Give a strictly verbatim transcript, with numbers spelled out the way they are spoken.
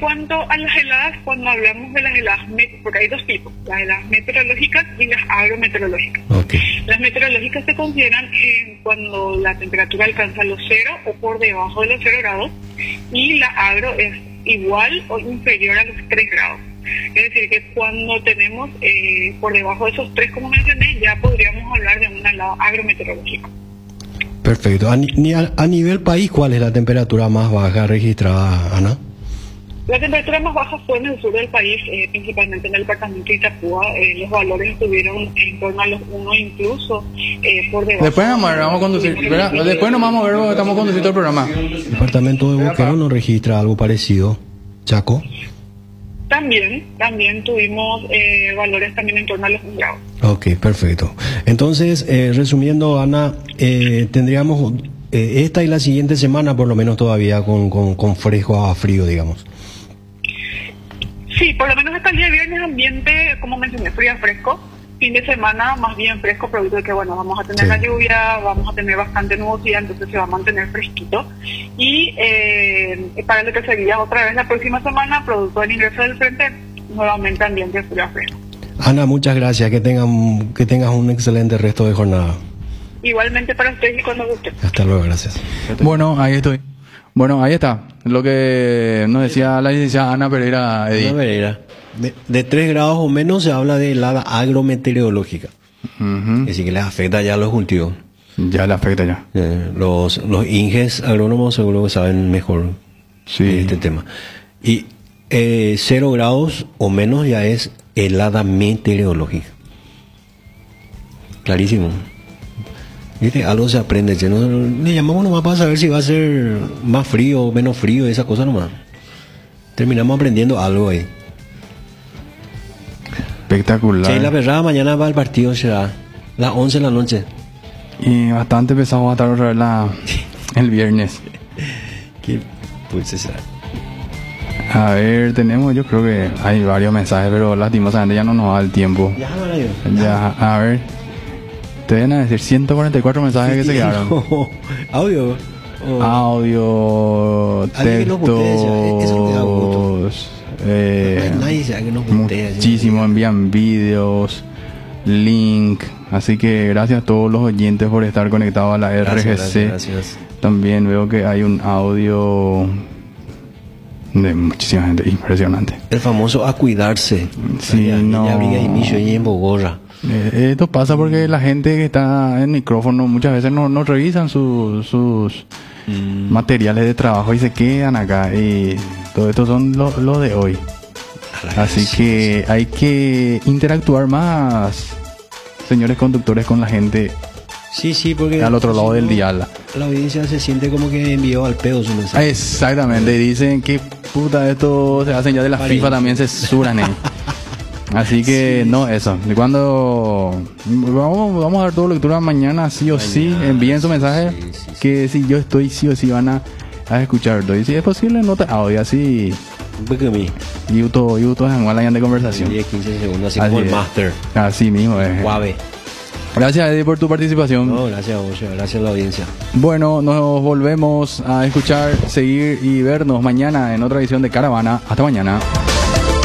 cuanto a las heladas, cuando hablamos de las heladas, met- porque hay dos tipos, las heladas meteorológicas y las agrometeorológicas. Okay. Las meteorológicas se consideran eh, cuando la temperatura alcanza los cero o por debajo de los cero grados, y la agro es igual o inferior a los tres grados. Es decir, que cuando tenemos eh, por debajo de esos tres, como mencioné, ya podríamos hablar de una helada agrometeorológica. Perfecto. A, ni- a, a nivel país, ¿cuál es la temperatura más baja registrada, Ana? La temperatura más baja fue en el sur del país, eh, principalmente en el departamento de Itapúa. Eh, los valores estuvieron en torno a los uno, incluso eh, por debajo. Después vamos a ver, vamos a conducir, ¿verdad? Después nos vamos a ver porque estamos conduciendo el programa. El departamento de Boquerón no registra algo parecido. Chaco. También, también tuvimos eh, valores también en torno a los un grado. Ok, perfecto. Entonces, eh, resumiendo, Ana, eh, tendríamos eh, esta y la siguiente semana, por lo menos todavía, con, con, con fresco a frío, digamos. Sí, por lo menos hasta el día viernes ambiente, como mencioné, frío a fresco. Fin de semana más bien fresco, producto de que, bueno, vamos a tener Sí. la lluvia, vamos a tener bastante nubosidad, entonces se va a mantener fresquito. Y eh, para lo que sería otra vez la próxima semana, producto del ingreso del frente, nuevamente ambiente frío a fresco. Ana, muchas gracias. Que tengan, que tengas un excelente resto de jornada. Igualmente para ustedes y cuando gusten. Hasta luego, gracias. Bueno, ahí estoy. Bueno, ahí está. Lo que nos decía la licenciada Ana Pereira, Eddie. Ana Pereira, de, de tres grados o menos se habla de helada agrometeorológica. Ujú. Es decir, que les afecta ya a los cultivos. Ya le afecta ya. Eh, los, los inges agrónomos seguro que saben mejor Sí. este tema. Y eh, cero grados o menos ya es helada meteorológica. Clarísimo. ¿Viste? Algo se aprende. ¿Sí? No, le llamamos nomás para saber si va a ser más frío o menos frío, esa cosa nomás. Terminamos aprendiendo algo ahí. Espectacular. Sí, la verdad, mañana va el partido, será las once de la noche. Y bastante pesado va a estar otra vez la, el viernes. ¿Qué pues será? A ver, tenemos, yo creo que hay varios mensajes, pero lastimosamente ya no nos da el tiempo. Ya, Marayo. Ya, a ver. Te van a decir ciento cuarenta y cuatro mensajes que se quedaron. Audio. Oh. Audio, Alguien que nos putee, eso es lo que da gusto. textos, eh, Nadie sabe que nos putea, muchísimo, envían vídeos, link. Así que gracias a todos los oyentes por estar conectados a la Gracias, R G C. gracias, gracias. También veo que hay un audio de muchísima gente, impresionante. El famoso a cuidarse. Sí, Allá, no. ella abriga y micho y en Bogorra. Eh, Esto pasa porque la gente que está en micrófono muchas veces no, no revisan su- sus Mm. materiales de trabajo y se quedan acá. Y todo esto son los lo de hoy. Así que hay que interactuar más, señores conductores, con la gente Sí, sí, porque al otro lado si del no, dial. La audiencia se siente como que envió al pedo su mensaje. Exactamente, dicen que puta esto se hacen ya de la Paren. FIFA, también se suran. eh. Así que no, eso. Y cuando vamos, vamos a dar toda lectura mañana, sí o sí, Mañana, envíen su sí, mensaje sí, sí, sí. que si yo estoy sí o sí van a, a escuchar todo. Y si es posible, nota audio así. Un poco de mí. Y todo, y todo en la de conversación. diez, quince segundos, así, Así como el es. máster. Así mismo es. Guave. Gracias, Eddie, por tu participación. No, gracias a vos, gracias a la audiencia. Bueno, nos volvemos a escuchar, seguir y vernos mañana en otra edición de Caravana. Hasta mañana.